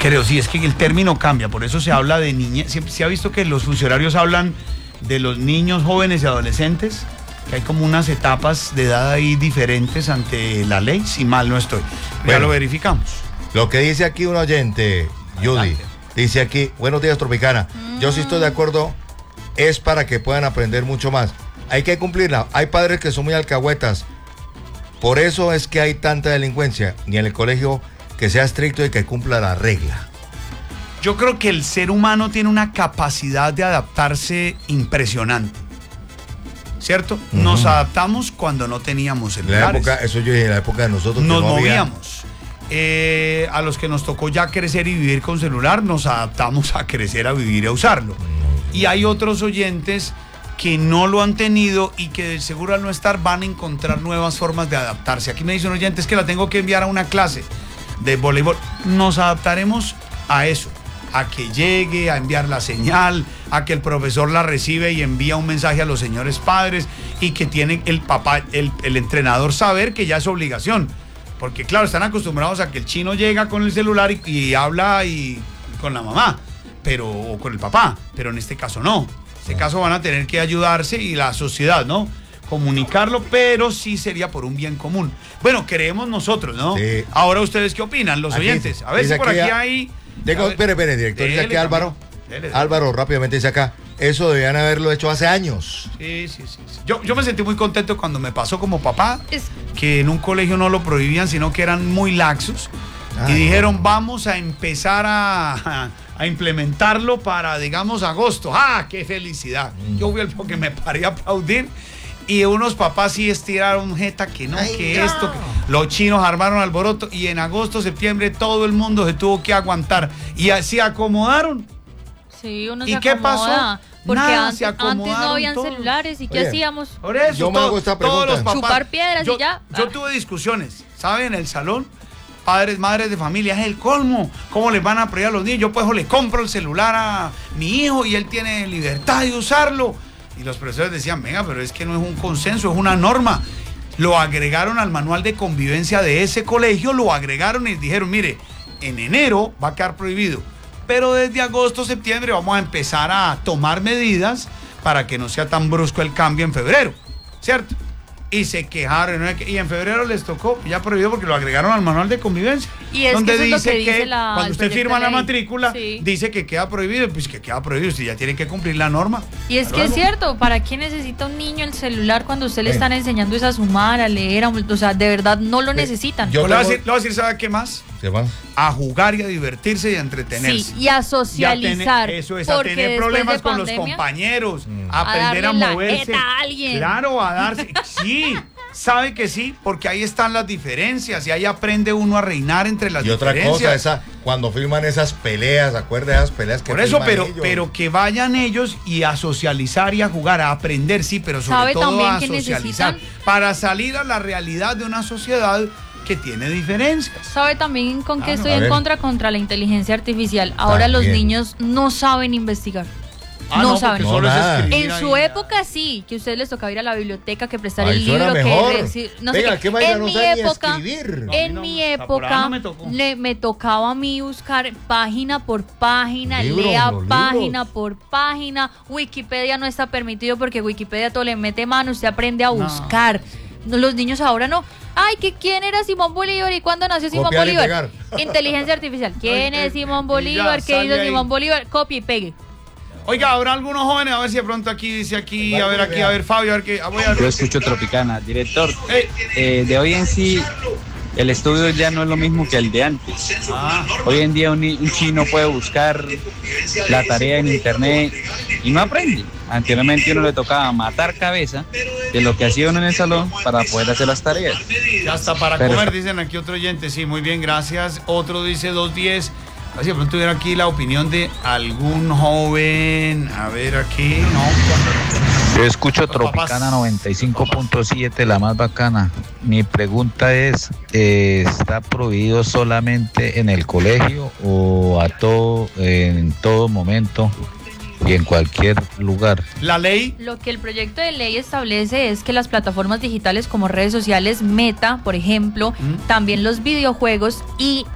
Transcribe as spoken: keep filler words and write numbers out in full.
Creo, sí, es que el término cambia, por eso se habla de niñez. Se, se ha visto que los funcionarios hablan de los niños, jóvenes y adolescentes, que hay como unas etapas de edad ahí diferentes ante la ley, si mal no estoy. Ya bueno, lo verificamos. Lo que dice aquí un oyente, Judy, adelante. Dice aquí, buenos días, Tropicana. Mm. Yo sí estoy de acuerdo, es para que puedan aprender mucho más. Hay que cumplirla. Hay padres que son muy alcahuetas. Por eso es que hay tanta delincuencia. Ni en el colegio que sea estricto y que cumpla la regla. Yo creo que el ser humano tiene una capacidad de adaptarse impresionante. ¿Cierto? Uh-huh. Nos adaptamos cuando no teníamos celulares. La época, eso yo dije, en la época de nosotros. Nos no movíamos. Eh, a los que nos tocó ya crecer y vivir con celular, nos adaptamos a crecer, a vivir y a usarlo. Uh-huh. Y hay otros oyentes que no lo han tenido y que de seguro al no estar van a encontrar nuevas formas de adaptarse. Aquí me dice un oyente, es que la tengo que enviar a una clase de voleibol. Nos adaptaremos a eso, a que llegue, a enviar la señal, a que el profesor la recibe y envía un mensaje a los señores padres y que tiene el papá, el, el entrenador saber que ya es obligación. Porque claro, están acostumbrados a que el chino llega con el celular y, y habla y, con la mamá, pero, o con el papá, pero en este caso no. En este caso van a tener que ayudarse y la sociedad, ¿no? Comunicarlo, pero sí sería por un bien común. Bueno, creemos nosotros, ¿no? Sí. Ahora, ¿ustedes qué opinan, los aquí, oyentes? A ver si por aquí ya... hay... Tengo, espere, espere, director, dice aquí Álvaro. Dele, dele. Álvaro, rápidamente dice acá, eso debían haberlo hecho hace años. Sí, sí, sí. sí. Yo, yo me sentí muy contento cuando me pasó como papá, es... que en un colegio no lo prohibían, sino que eran muy laxos. Ah, y dijeron, no. vamos a empezar a, a implementarlo para, digamos, agosto. ¡Ah, qué felicidad! Mm. Yo fui el que me paré a aplaudir. Y unos papás sí estiraron jeta que no, Ay, que no. esto, que los chinos armaron alboroto y en agosto, septiembre todo el mundo se tuvo que aguantar y así acomodaron. Sí, uno ¿Y se qué acomoda, pasó? Porque Nada, antes, antes no habían todos. celulares y ¿qué Oye, hacíamos? Por eso, yo me hago esta pregunta. Todos los papás, chupar piedras yo, y ya. Yo tuve discusiones, ¿saben? En el salón, padres, madres de familia, es el colmo. ¿Cómo les van a prohibir a los niños? Yo pues le compro el celular a mi hijo y él tiene libertad de usarlo. Y los profesores decían, venga, pero es que no es un consenso, es una norma. Lo agregaron al manual de convivencia de ese colegio, lo agregaron y dijeron, mire, en enero va a quedar prohibido, pero desde agosto, septiembre vamos a empezar a tomar medidas para que no sea tan brusco el cambio en febrero, ¿cierto? Y se quejaron, y en febrero les tocó, ya prohibido porque lo agregaron al manual de convivencia. Y es donde que eso dice es lo que, dice que la, cuando usted firma la matrícula, sí. dice que queda prohibido, pues que queda prohibido, usted ya tiene que cumplir la norma. Y es que luego. Es cierto, ¿para qué necesita un niño el celular cuando usted le están enseñando a sumar, a leer? A, o sea, de verdad no lo necesitan. Yo le voy a decir, le voy a decir, ¿sabe qué más? ¿Qué más? A jugar y a divertirse y a entretenerse. Sí, y a socializar. Y a tener, eso es, a tener problemas con los compañeros, mm. a aprender a, a moverse. A alguien. Claro, a darse. Sí. Sabe que sí, porque ahí están las diferencias y ahí aprende uno a reinar entre las y diferencias. Y otra cosa, esa, cuando firman esas peleas, acuerda esas peleas que Por eso, pero, ellos. pero que vayan ellos y a socializar y a jugar, a aprender, sí, pero sobre todo a socializar. Para salir a la realidad de una sociedad que tiene diferencias. ¿Sabe también con qué ah, estoy en ver. contra? Contra la inteligencia artificial. Ahora también. Los niños no saben investigar. Ah, no, no saben. No, solo es en su ahí, época nada. Sí, que a ustedes les tocaba ir a la biblioteca, que prestar Ay, el libro, que decir, no Venga, sé qué. qué En no mi época, no, en no, mi no, época no me, tocó. Le, me tocaba a mí buscar página por página, libros, lea página libros. por página. Wikipedia no está permitido porque Wikipedia todo le mete mano, usted aprende a buscar. No. Los niños ahora no. Ay, que quién era Simón Bolívar y cuándo nació Simón Copiar Bolívar. Inteligencia artificial. ¿Quién es Simón Bolívar? ¿Qué hizo Simón Bolívar? Copie y pegue. Oiga, habrá algunos jóvenes, a ver si de pronto aquí dice aquí, a ver aquí, a ver Fabio, a ver qué. Voy a ver. Yo escucho Tropicana, director. Eh, eh, de hoy en sí, el estudio ya no es lo mismo que el de antes. Ah. Hoy en día un, un chino puede buscar la tarea en internet y no aprende. Anteriormente uno le tocaba matar cabeza de lo que hacía uno en el salón para poder hacer las tareas. Ya está para Pero, comer, dicen aquí otro oyente. Sí, muy bien, gracias. Otro dice dos diez. Así de pronto hubiera aquí la opinión de algún joven. A ver aquí, no. Yo escucho Tropicana noventa y cinco punto siete, la más bacana. Mi pregunta es, eh, ¿está prohibido solamente en el colegio o a todo, en todo momento y en cualquier lugar? La ley. Lo que el proyecto de ley establece es que las plataformas digitales como redes sociales, Meta, por ejemplo, ¿Mm? también los videojuegos y